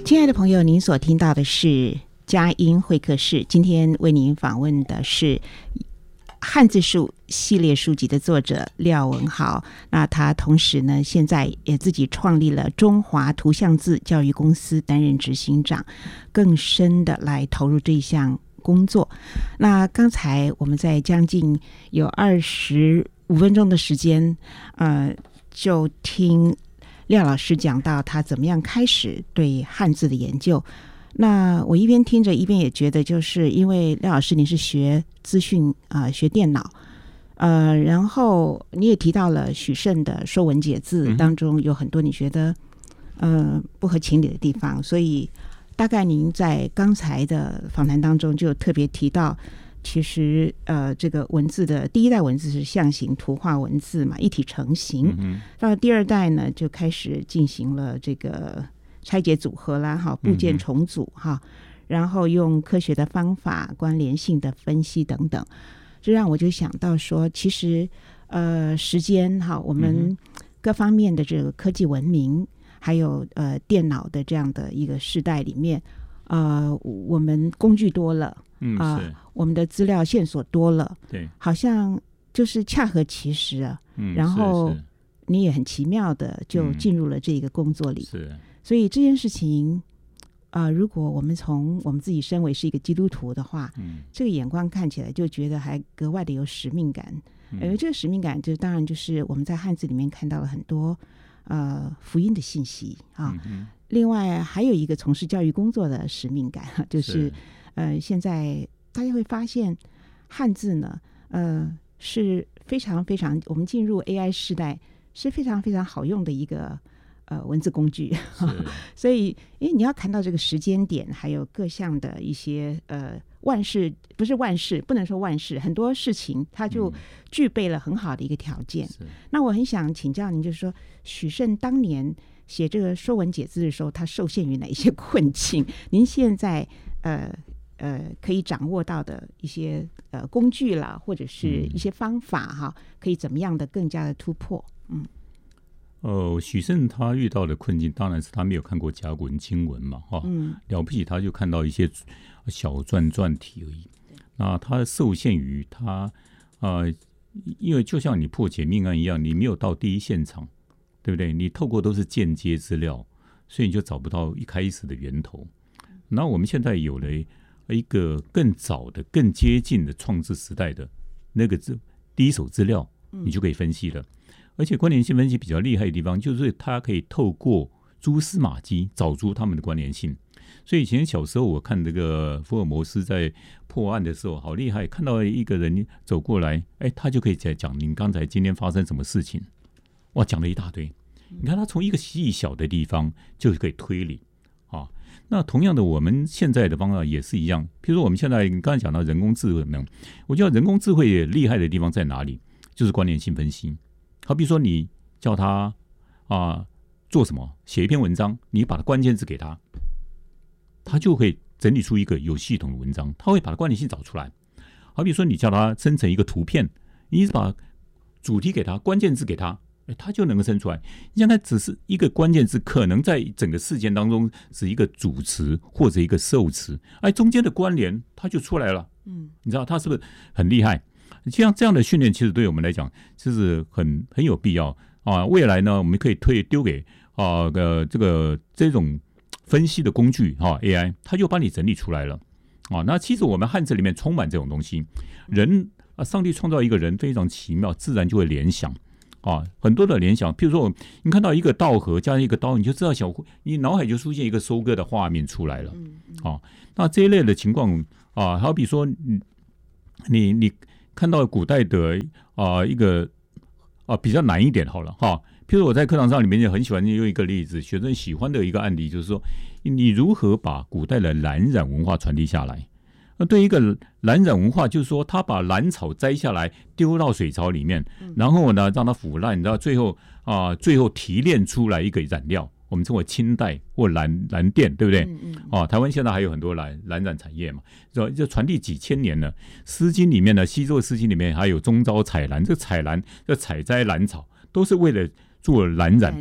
亲爱的朋友，您所听到的是佳音会客室，今天为您访问的是汉字树系列书籍的作者廖文豪。那他同时呢，现在也自己创立了中华图像字教育公司，担任执行长，更深的来投入这一项工作。那刚才我们在将近有25分钟的时间，就听廖老师讲到他怎么样开始对汉字的研究。那我一边听着一边也觉得，就是因为廖老师你是学资讯学电脑，然后你也提到了许慎的《说文解字》当中有很多你觉得不合情理的地方，所以大概您在刚才的访谈当中就特别提到，其实这个文字的第一代文字是象形图画文字嘛，一体成型。到了第二代呢，就开始进行了这个拆解组合啦，部件重组哈，然后用科学的方法、关联性的分析等等，这让我就想到说，其实时间哈，我们各方面的这个科技文明，还有电脑的这样的一个时代里面，我们工具多了。我们的资料线索多了，对，好像就是恰合其时啊。然后你也很奇妙的就进入了这个工作里，是。所以这件事情，如果我们从我们自己身为是一个基督徒的话，这个眼光看起来就觉得还格外的有使命感。这个使命感，就当然就是我们在汉字里面看到了很多福音的信息啊。另外还有一个从事教育工作的使命感，就是现在大家会发现汉字呢，是非常非常，我们进入 AI 时代是非常非常好用的一个文字工具。所以因为你要看到这个时间点，还有各项的一些万事，不是万事，不能说万事，很多事情它就具备了很好的一个条件。那我很想请教您，就是说许慎当年写这个《说文解字》的时候，他受限于哪一些困境？您现在可以掌握到的一些工具啦，或者是一些方法哈，可以怎么样的更加的突破？ 许慎他遇到的困境，当然是他没有看过甲骨文经文嘛，了不起他就看到一些小篆篆体而已。那他受限于他因为就像你破解命案一样，你没有到第一现场，对不对？你透过都是间接资料，所以你就找不到一开始的源头。那我们现在有了一个更早的、更接近的创制时代的那个第一手资料，你就可以分析了。而且关联性分析比较厉害的地方，就是它可以透过蛛丝马迹找出他们的关联性。所以以前小时候我看这个福尔摩斯在破案的时候，好厉害，看到一个人走过来，他就可以在讲您刚才今天发生什么事情，哇，讲了一大堆。你看他从一个细小的地方就可以推理啊。那同样的，我们现在的方法也是一样。譬如说我们现在你刚才讲到人工智慧，我觉得人工智慧也厉害的地方在哪里？就是关联性分析。好比说你叫他做什么，写一篇文章，你把它关键字给他，他就会整理出一个有系统的文章，他会把关联性找出来。好比说你叫他生成一个图片，你把主题给他，关键字给他，他就能够生出来。你想看，只是一个关键字，可能在整个事件当中是一个主词或者一个受词，中间的关联它就出来了。你知道他是不是很厉害？像这样的训练，其实对我们来讲，就是很有必要啊。未来呢，我们可以丢给这种分析的工具AI， 它就帮你整理出来了啊。那其实我们汉字里面充满这种东西，人上帝创造一个人非常奇妙，自然就会联想。很多的联想，譬如说你看到一个稻禾加上一个刀，你就知道你脑海就出现一个收割的画面出来了。那这一类的情况好比说你看到古代的一个比较难一点好了譬如我在课堂上里面也很喜欢用一个例子，学生喜欢的一个案例，就是说你如何把古代的蓝染文化传递下来。那对一个蓝染文化，就是说他把蓝草摘下来丢到水槽里面，然后呢让它腐烂，然后最后提炼出来一个染料，我们称为清代或蓝靛，对不对？台湾现在还有很多蓝染产业嘛，就传递几千年了。诗经里面呢，西周诗经里面还有中招采兰，这采摘兰草都是为了做蓝染。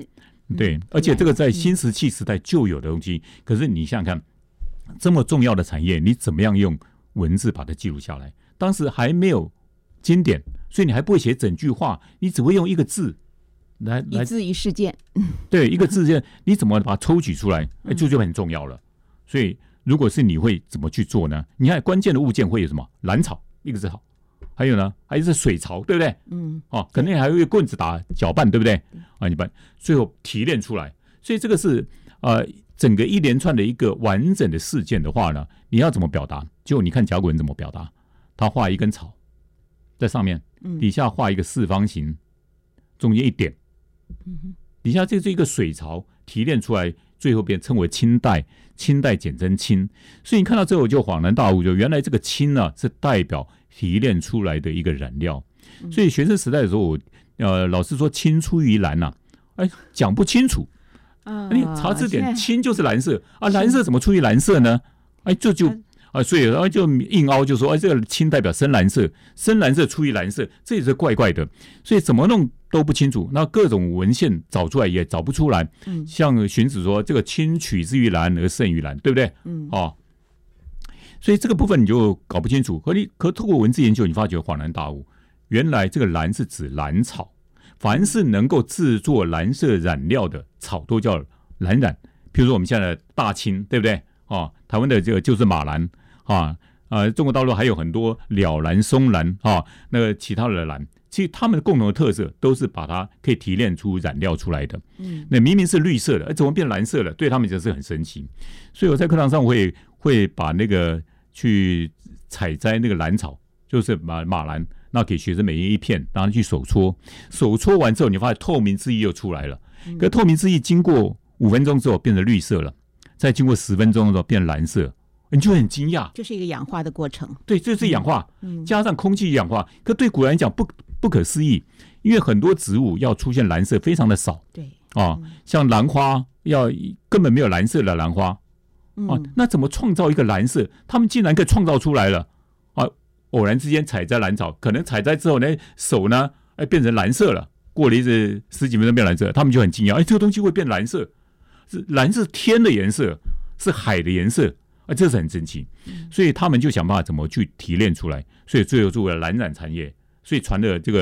对，而且这个在新石器时代就有的东西，可是你想想看，这么重要的产业，你怎么样用文字把它记录下来？当时还没有经典，所以你还不会写整句话，你只会用一个字来一字一事件。 对，一个字件，你怎么把它抽取出来？这就很重要了。所以，如果是你会怎么去做呢？你看关键的物件会有什么？蓝草，一个字好。还有呢，还是水槽，对不对？可能还有一个棍子打搅拌，对不对？你把最后提炼出来，所以这个是整个一连串的一个完整的事件的话呢，你要怎么表达？就你看甲骨文怎么表达？他画一根草在上面，底下画一个四方形，中间一点，底下这是一个水槽提炼出来，最后变称为清代简称清。所以你看到这我就恍然大悟，就原来这个清呢是代表提炼出来的一个染料。所以学生时代的时候，老师说青出于蓝呐，讲不清楚。你查字典，青就是蓝色啊，蓝色怎么出于蓝色呢？所以就硬凹就说，这个青代表深蓝色，深蓝色出于蓝色，这也是怪怪的。所以怎么弄都不清楚，那各种文献找出来也找不出来。像荀子说，这个青取之于蓝而胜于蓝，对不对？所以这个部分你就搞不清楚。可透过文字研究，你发觉恍然大悟，原来这个蓝是指蓝草，凡是能够制作蓝色染料的草都叫蓝染。譬如说我们现在的大青，对不对？台湾的这个就是马蓝中国大陆还有很多了蓝、松蓝那个其他的蓝，其实他们的共同的特色都是把它可以提炼出染料出来的。那明明是绿色的，怎么变蓝色了？对他们就是很神奇。所以我在课堂上会把那个去采摘那个蓝草，就是马蓝，那给学生每人一片，然后去手搓，手搓完之后，你发现透明质液又出来了。可透明质液经过5分钟之后变成绿色了，再经过10分钟的时候变蓝色。你就很惊讶， 就是一个氧化的过程。对， 这是氧化，加上空气氧化。可对古人来讲不可思议，因为很多植物要出现蓝色非常的少。 对像兰花根本没有蓝色的兰花那怎么创造一个蓝色？他们竟然可以创造出来了偶然之间采摘蓝草，可能采摘之后呢，手呢变成蓝色了，过了10几分钟变蓝色，他们就很惊讶，这个东西会变蓝色，蓝是天的颜色，是海的颜色。这是很神奇，所以他们就想办法怎么去提炼出来，所以最后做了蓝染产业，所以传了这个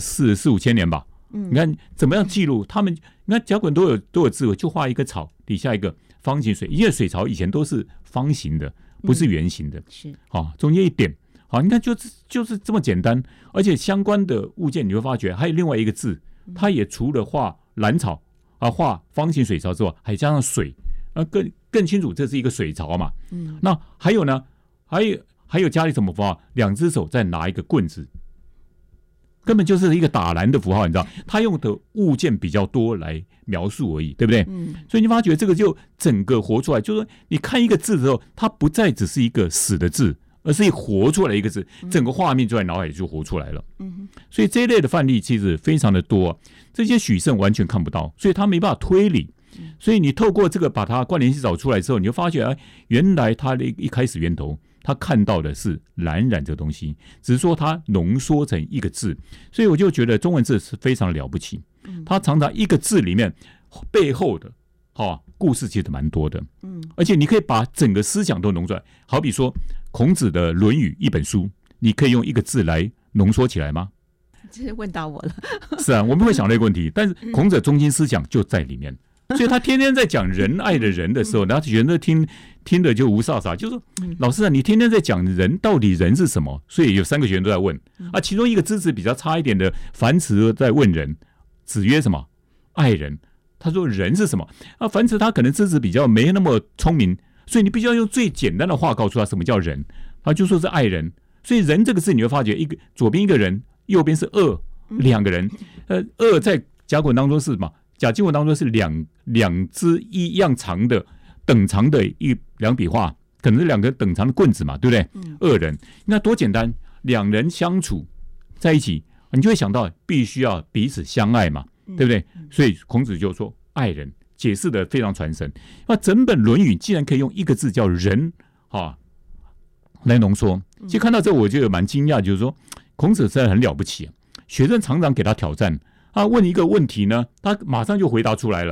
4-5千年吧。你看怎么样记录他们？你看甲骨文都有智慧，就画一个草，底下一个方形水，因为水槽以前都是方形的，不是圆形的， 是中间一点，你看就是这么简单，而且相关的物件你会发觉还有另外一个字，它也除了画蓝草画方形水槽之外，还加上水。更清楚，这是一个水槽嘛。那还有呢？还有家里什么符号？2只手在拿一个棍子，根本就是一个打蓝的符号，你知道？他用的物件比较多来描述而已，对不对？所以你发觉这个就整个活出来，就是说你看一个字之后，它不再只是一个死的字，而是一活出来一个字，整个画面就在脑海里就活出来了。所以这一类的范例其实非常的多，这些许慎完全看不到，所以他没办法推理。所以你透过这个把它关联性找出来之后，你就发觉原来他的一开始源头他看到的是蓝染这个东西，只是说他浓缩成一个字。所以我就觉得中文字是非常了不起，他常常一个字里面背后的故事其实蛮多的，而且你可以把整个思想都浓出来。好比说孔子的《论语》一本书，你可以用一个字来浓缩起来吗？ 这是问到我了。 是我们会想这个问题，但是孔子的中心思想就在里面。所以他天天在讲仁爱的人的时候，然后学生听的就无煞煞，就说老师你天天在讲人，到底人是什么？所以有3个学生都在问其中一个资质比较差一点的樊迟在问人，子曰什么？爱人。他说人是什么？樊迟他可能资质比较没那么聪明，所以你必须要用最简单的话告诉他什么叫人，他就说是爱人。所以人这个字你会发觉左边一个人，右边是恶，2个人。恶在甲骨文当中是什么？甲骨文当中是两只一样长的等长的2笔画，可能是2个等长的棍子嘛，对不对？恶人，那多简单，2人相处在一起，你就会想到必须要彼此相爱嘛，对不对？所以孔子就说爱人，解释的非常传神。那整本《论语》既然可以用一个字叫仁来浓缩，其实看到这我就蛮惊讶，就是说孔子真的很了不起学生常常给他挑战。问一个问题呢，他马上就回答出来了，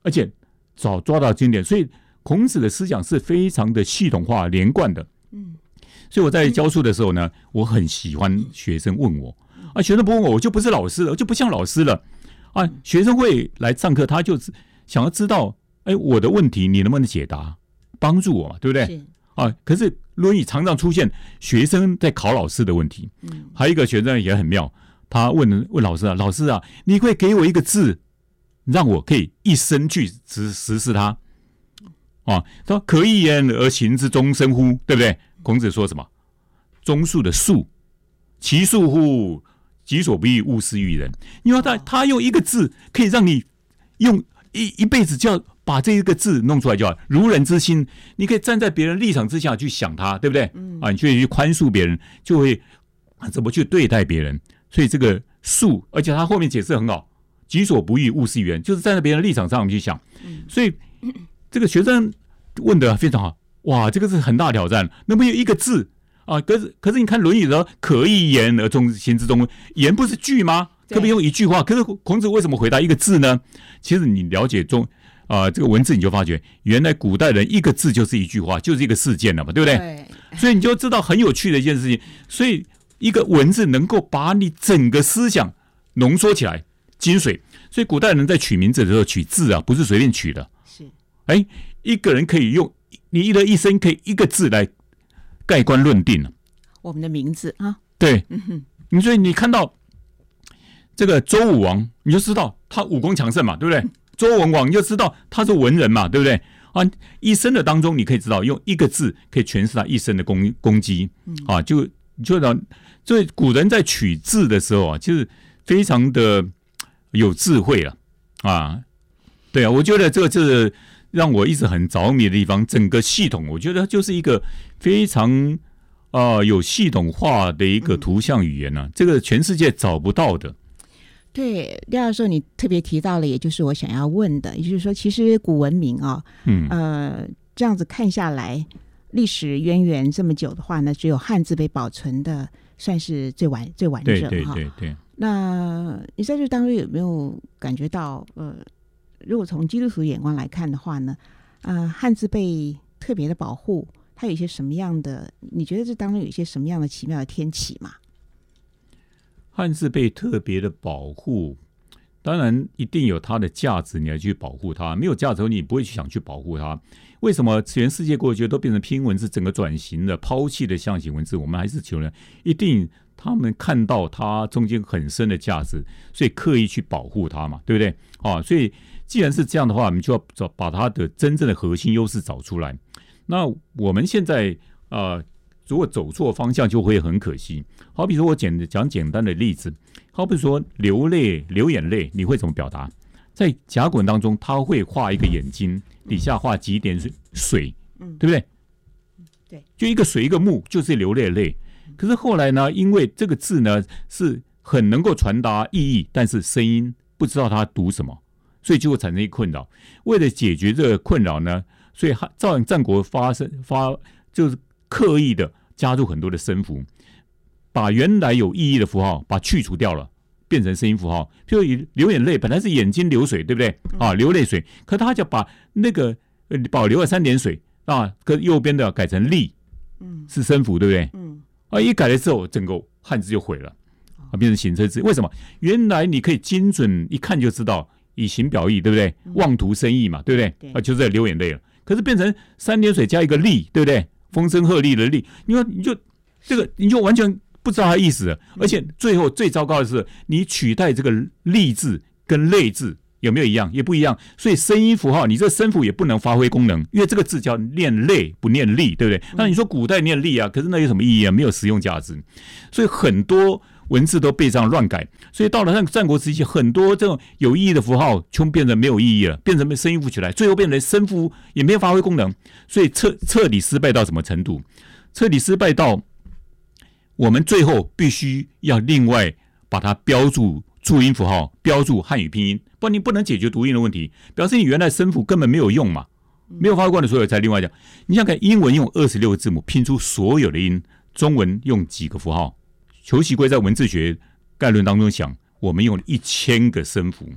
而且早抓到经典，所以孔子的思想是非常的系统化、连贯的。所以我在教书的时候呢，我很喜欢学生问我啊，学生不问我，我就不是老师了，我就不像老师了啊。学生会来上课，他就想要知道，我的问题你能不能解答，帮助我嘛，对不对？啊，可是《论语》常常出现学生在考老师的问题。还有一个学生也很妙，他问老师啊，老师啊，你会给我一个字，让我可以一生去实施它啊？他说可以言而行之，终身乎？对不对？孔子说什么？忠恕的恕，其恕乎？己所不欲，勿施于人。因为他用一个字，可以让你用一辈子就要把这一个字弄出来就好。如人之心，你可以站在别人立场之下去想他，对不对？你去宽恕别人，就会怎么去对待别人。所以这个恕，而且他后面解释很好，己所不欲，勿施于人，就是站在别人的立场上去想。所以这个学生问的非常好。哇，这个是很大的挑战，能不能有一个字啊？可是你看《论语》的可以言而行之，终言不是句吗？可不可以用一句话？可是孔子为什么回答一个字呢？其实你了解这个文字，你就发觉原来古代人一个字就是一句话，就是一个事件了嘛，对不对？对。所以你就知道很有趣的一件事情。所以一个文字能够把你整个思想浓缩起来，精髓。所以古代人在取名字的时候取字啊，不是随便取的。是。一个人可以用。你的一生可以一个字来盖棺论定了。 我们的名字啊， 对，所以你看到这个周武王，你就知道他武功强盛嘛，对不对？周文王，你就知道他是文人嘛，对不对？啊，一生的当中，你可以知道用一个字可以诠释他一生的功绩啊，就所以古人在取字的时候啊，就是非常的有智慧了啊。对啊，我觉得这个是让我一直很着迷的地方。整个系统，我觉得就是一个非常有系统化的一个图像语言这个全世界找不到的。 对，廖教授，你特别提到了，也就是我想要问的，也就是说，其实古文明这样子看下来，历史渊源这么久的话呢，只有汉字被保存的算是最完整哈。对。那你在这当中有没有感觉到如果从基督徒眼光来看的话呢，汉字被特别的保护，它有一些什么样的？你觉得这当中有一些什么样的奇妙的天启吗？ 汉字被特别的保护，当然一定有它的价值，你要去保护它。没有价值，你不会去想去保护它。为什么全世界过去都变成拼音文字，整个转型的抛弃的象形文字？我们还是求人一定他们看到它中间很深的价值，所以刻意去保护它嘛，对不对？所以既然是这样的话，我们就要把它的真正的核心优势找出来。那我们现在如果走错方向，就会很可惜。好比说我讲简单的例子，好比说流眼泪，你会怎么表达？在甲骨文当中，他会画一个眼睛，底下画几点水，对不对？对，就一个水一个木，就是流泪。可是后来呢，因为这个字呢是很能够传达意义，但是声音不知道它读什么，所以就会产生一个困扰。为了解决这个困扰呢，所以战国就是刻意的加入很多的声符，把原来有意义的符号把去除掉了，变成声音符号。譬如流眼泪本来是眼睛流水，对不对？流泪水，可他就把那个保留了3点水跟右边的改成力，是声符，对不对？一改了之后，整个汉字就毁了，变成形声字。为什么？原来你可以精准一看就知道，以形表意，对不对？妄图生意嘛，对不对？就是在流眼泪了。可是变成3点水加一个力，对不对？风声鹤唳的唳，你就完全不知道它的意思了。而且最后最糟糕的是，你取代这个唳字跟泪字有没有一样？也不一样。所以声音符号，你这声符也不能发挥功能，因为这个字叫念泪不念力，对不对？那你说古代念力可是那有什么意义啊？没有实用价值。所以很多文字都被这样乱改，所以到了战国时期，很多这种有意义的符号就变成没有意义了，变成声音符起来，最后变成声符也没有发挥功能，所以彻底失败到什么程度？彻底失败到我们最后必须要另外把它标注注音符号，标注汉语拼音，不然你不能解决读音的问题，表示你原来声符根本没有用嘛，没有发挥过的所有才另外讲。你想看英文用26个字母拼出所有的音，中文用几个符号？裘锡圭在文字学概论当中想，我们用了1000个声符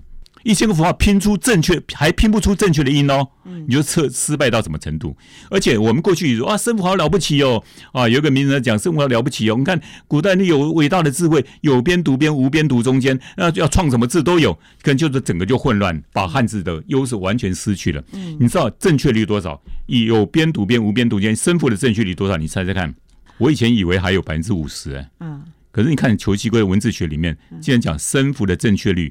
1000个符号拼出正确，还拼不出正确的音哦，你就失败到什么程度？而且我们过去说声符号了不起哦，有一个名人讲声符号了不起哦，你看古代那有伟大的智慧，有边读边，无边读中间，要创什么字都有，可能就是整个就混乱，把汉字的优势完全失去了。你知道正确率多少？有边读边，无边读间，声符的正确率多少？你猜猜看。我以前以为还有50%可是你看球奇龟的文字学里面，竟然讲声符的正确率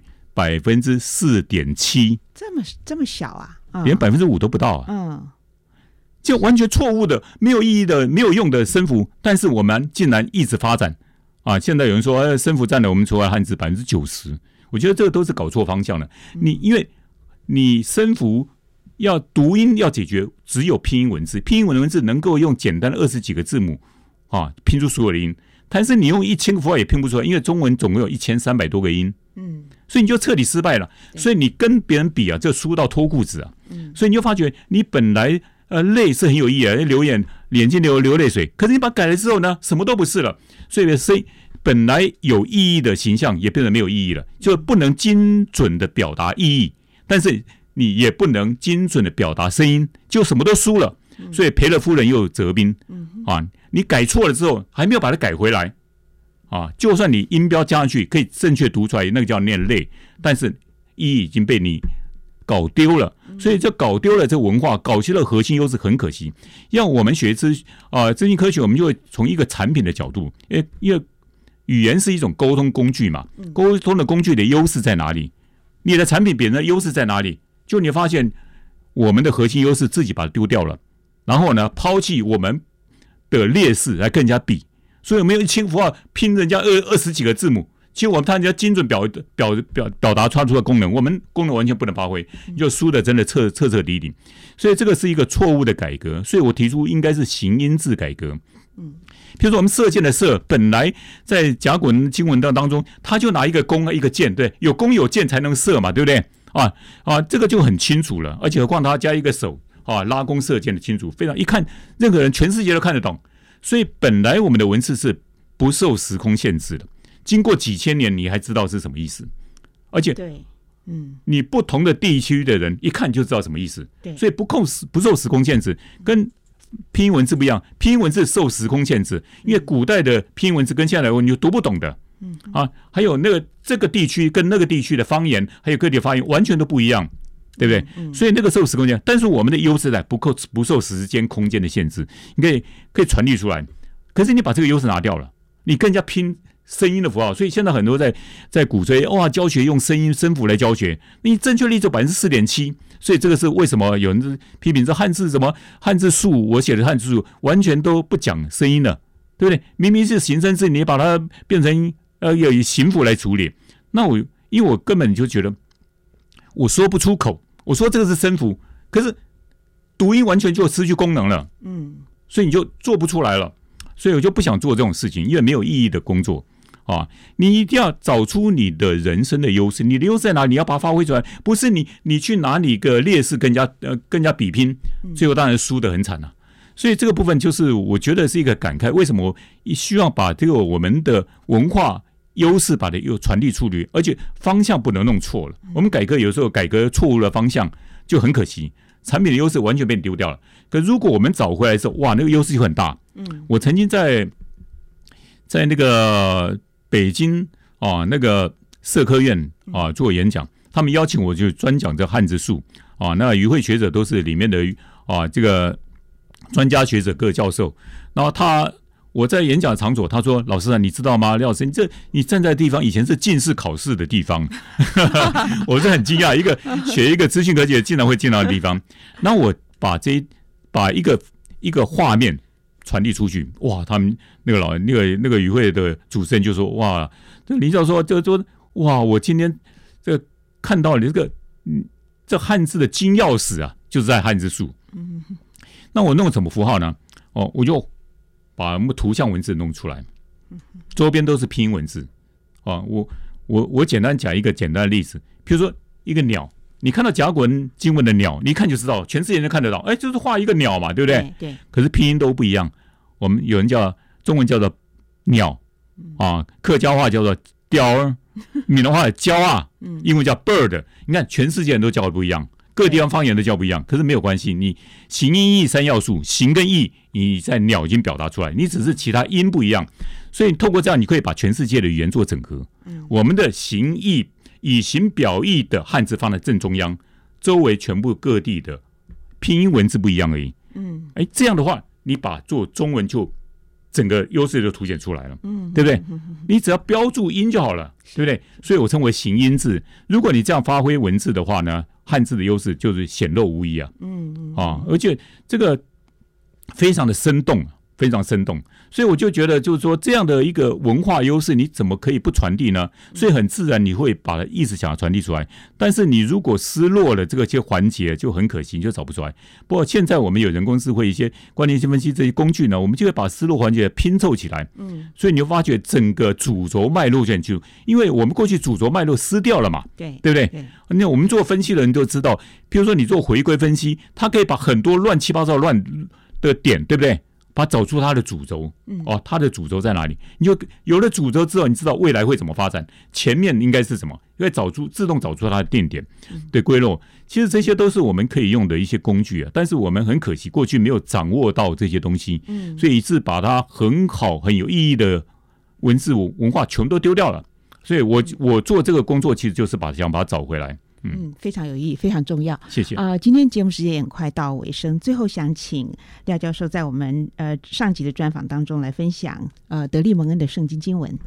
4.7%， 这么小啊， 连5%都不到就完全错误的、没有意义的、没有用的声符，但是我们竟然一直发展现在有人说声符占了我们除外汉字90%，我觉得这个都是搞错方向了。因为你声符要读音要解决，只有拼音文字，拼音文字能够用简单的20几个字母拼出所有的音，但是你用1000个符号也拼不出来，因为中文总共有1300多个音，所以你就彻底失败了。所以你跟别人比就输到脱裤子所以你就发觉你本来泪是很有意义的，眼睛流泪水，可是你把它改了之后呢，什么都不是了。所以本来有意义的形象也变得没有意义了，就不能精准的表达意义，但是你也不能精准的表达声音，就什么都输了。所以赔了夫人又有折兵你改错了之后还没有把它改回来就算你音标加上去可以正确读出来，那个叫念泪，但是意义已经被你搞丢了。所以这搞丢了这文化，搞丢了核心优势，很可惜。要我们学资讯科学，我们就会从一个产品的角度，因为语言是一种沟通工具嘛，沟通的工具的优势在哪里？你的产品别人的优势在哪里？就你发现我们的核心优势自己把它丢掉了，然后呢，抛弃我们的劣势来跟人家比，所以我们用1000符号拼人家20几个字母，其实我们他人家精准表达出的功能，我们功能完全不能发挥，就输的真的彻底底。所以这个是一个错误的改革，所以我提出应该是形音字改革。譬如说我们射箭的射，本来在甲骨文经文当中，他就拿一个弓一个箭，对，有弓有箭才能射嘛，对不对？这个就很清楚了，而且何况他加一个手拉弓射箭的清楚，非常一看任何人全世界都看得懂。所以本来我们的文字是不受时空限制的，经过几千年你还知道是什么意思，而且你不同的地区的人一看就知道什么意思。所以不受时空限制，跟拼音文字不一样，拼音文字受时空限制，因为古代的拼音文字跟现在的文字你就读不懂的还有这个地区跟那个地区的方言，还有各地的发音完全都不一样，对不对？所以那个受时空限制，但是我们的优势在不受时间空间的限制，你可以传递出来。可是你把这个优势拿掉了，你跟人家拼声音的符号，所以现在很多在鼓吹教学用声符来教学，你正确率就4.7%，所以这个是为什么有人批评这汉字什么汉字数，我写的汉字数完全都不讲声音了，对不对？明明是形声字，你把它变成以形符来处理，那因为我根本就觉得我说不出口，我说这个是声符，可是读音完全就失去功能了，所以你就做不出来了。所以我就不想做这种事情，因为没有意义的工作你一定要找出你的人生的优势，你的优势在哪里，你要把它发挥出来，不是你去拿你个劣势跟人家比拼，最后当然输得很惨所以这个部分就是我觉得是一个感慨，为什么希望把这个我们的文化优势把它又传递出去，而且方向不能弄错了。我们改革有时候改革错误的方向就很可惜，产品的优势完全被你丢掉了。可如果我们找回来的时候，哇，那个优势就很大。我曾经在那个北京那个社科院做演讲，他们邀请我就专讲这汉字数那与会学者都是里面的这个专家学者各教授。然后我在演讲场所，他说：“老师你知道吗？廖老师，你站在的地方以前是进士考试的地方。”我是很惊讶，学一个资讯科技竟然会进到的地方。那我把一个画面传递出去，哇！他们那个与会的主持人就说：“哇，这林教授就说哇，我今天看到你这汉字的金钥匙就是在汉字数。”那我弄什么符号呢？我就把图像文字弄出来，周边都是拼音文字我简单讲一个简单的例子，比如说一个鸟，你看到甲骨文经文的鸟，你一看就知道，全世界人都看得到，就是画一个鸟嘛，对不对？ 对。 可是拼音都不一样，我们有人中文叫做鸟客家话叫做雕儿闽南话的教啊，英文叫 bird， 你看全世界人都叫的不一样，各地方方言都叫不一样，可是没有关系，你形音义三要素，形跟义你在鸟已经表达出来，你只是其他音不一样，所以透过这样你可以把全世界的语言做整合。我们的形义以形表意的汉字放在正中央，周围全部各地的拼音文字不一样而已。这样的话，你把做中文就整个优势就凸显出来了，对不对？你只要标注音就好了，对不对？所以我称为形音字。如果你这样发挥文字的话呢，汉字的优势就是显露无遗啊。而且这个非常的生动，非常生动。所以我就觉得，就是说这样的一个文化优势，你怎么可以不传递呢？所以很自然你会把意思想要传递出来。但是你如果失落了这个些环节，就很可惜，你就找不出来。不过现在我们有人工智慧一些关联性分析这些工具呢，我们就会把失落环节拼凑起来。所以你会发觉整个主轴脉络就因为我们过去主轴脉络失掉了嘛，对不对？那我们做分析的人都知道，比如说你做回归分析，它可以把很多乱七八糟乱的点，对不对？把它找出它的主轴，它的主轴在哪里？你就有了主轴之后，你知道未来会怎么发展，前面应该是什么，因为自动找出它的定点，对归落。其实这些都是我们可以用的一些工具啊，但是我们很可惜过去没有掌握到这些东西，所以以致把它很好很有意义的文字文化全都丢掉了。所以我做这个工作其实就是想把它找回来。 非常有意义，非常重要。 谢谢。 今天节目时间也很快到尾声，最后想请廖教授在我们上集的专访当中来分享德利蒙恩的圣经经文。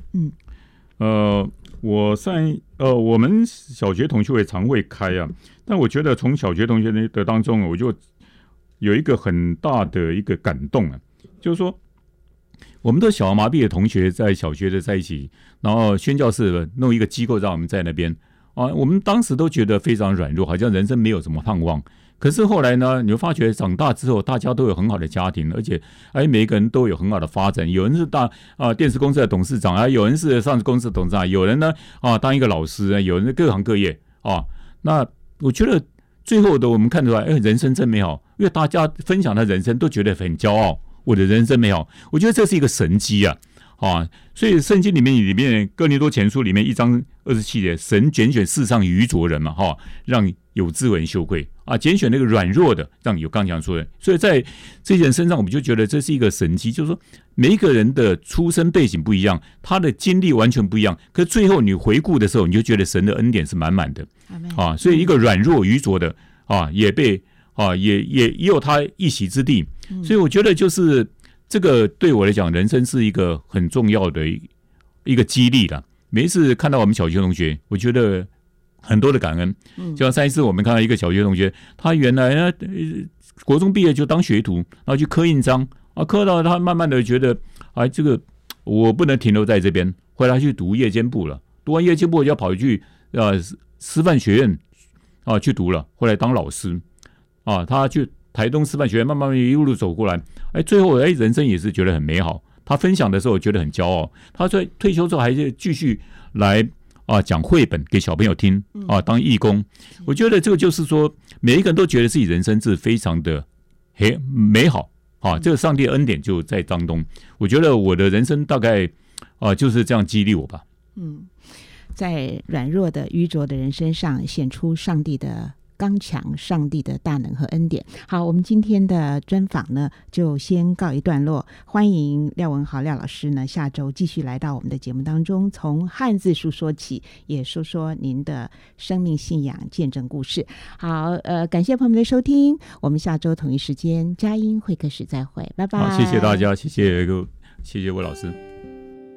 我们小学同学会常会开啊，但我觉得从小学同学的当中，我就有一个很大的一个感动啊，就是说我们的小儿麻痹的同学在小学的在一起，然后宣教士弄一个机构让我们在那边。我们当时都觉得非常软弱，好像人生没有什么盼望。可是后来呢，你会发觉长大之后，大家都有很好的家庭，而且每一个人都有很好的发展。有人是电视公司的董事长有人是上市公司的董事长，有人呢当一个老师，有人各行各业那我觉得最后的我们看出来，人生真美好，因为大家分享的人生都觉得很骄傲，我的人生美好。我觉得这是一个神迹所以圣经里面哥林多前书里面1章27节，神拣选世上愚拙人嘛让有智慧人羞愧拣选那个软弱的，让有刚强说的。所以在这些人身上，我们就觉得这是一个神迹，就是说每一个人的出身背景不一样，他的经历完全不一样，可是最后你回顾的时候，你就觉得神的恩典是满满的所以一个软弱愚拙的也被也有他一席之地。所以我觉得就是这个对我来讲，人生是一个很重要的一个激励啦。每一次看到我们小学同学，我觉得很多的感恩。就像上一次我们看到一个小学同学，他原来呢国中毕业就当学徒，然后去刻印章刻到他慢慢的觉得这个我不能停留在这边，后来去读夜间部了。读完夜间部就要跑去师范学院去读了，后来当老师他去台东师范学院慢慢一路走过来，最后人生也是觉得很美好。他分享的时候觉得很骄傲，他在退休之后还是继续来讲绘本给小朋友听当义工。我觉得这个就是说，每一个人都觉得自己人生是非常的美好这个上帝的恩典就在当中。我觉得我的人生大概就是这样激励我吧。 在软弱的愚拙的人身上显出上帝的刚强，上帝的大能和恩典。好，我们今天的专访呢就先告一段落，欢迎廖文豪廖老师呢下周继续来到我们的节目当中，从汉字书说起，也说说您的生命信仰见证故事。好，感谢朋友们的收听，我们下周同一时间佳音会客室再会，拜拜。 好，谢谢大家，谢谢魏老师。